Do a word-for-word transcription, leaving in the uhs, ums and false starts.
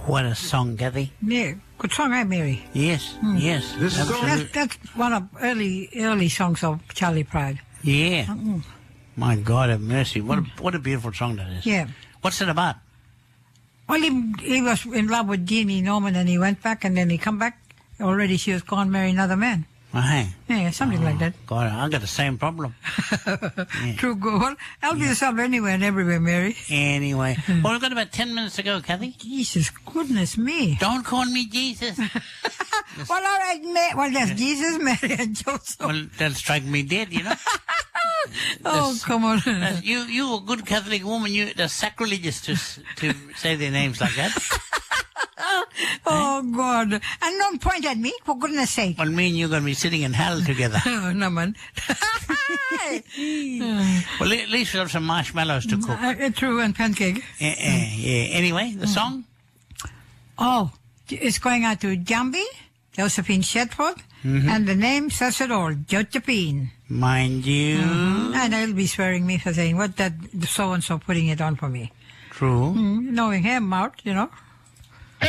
What a song, Kathy. Yeah, good song, eh, Mary? Yes, yes. This song- absolutely. That's, that's one of early early songs of Charlie Pride. Yeah. My God have mercy. What a, what a beautiful song that is. Yeah. What's it about? Well, he, he was in love with Jeannie Norman, and he went back, and then he come back. Already she was gone, marry another man. Uh-huh. Yeah, something like that. God, I got the same problem. Yeah. True, go on. Help yourself anywhere and everywhere, Mary. Anyway. Well, we've got about ten minutes to go, Kathy. Jesus, goodness me. Don't call me Jesus. Well, all right, Ma- well, that's Jesus, Mary, and Joseph. Well, that'll strike me dead, you know. Oh, That's- come on. That's- you, you a good Catholic woman. You, that's sacrilegious to s- to say their names like that. Oh, God. And don't point at me, for goodness sake. Well, me and you are going to be sitting in hell together. Oh, no, man. Well, at least we'll have some marshmallows to cook. Uh, true, and pancake. Eh, eh, yeah. Anyway, the song? Oh, it's going out to Jambi, Josephine Shetford, and the name says it all, Josephine. Mind you. And they'll be swearing me for saying, what that so-and-so putting it on for me. True. Mm, knowing him out, you know.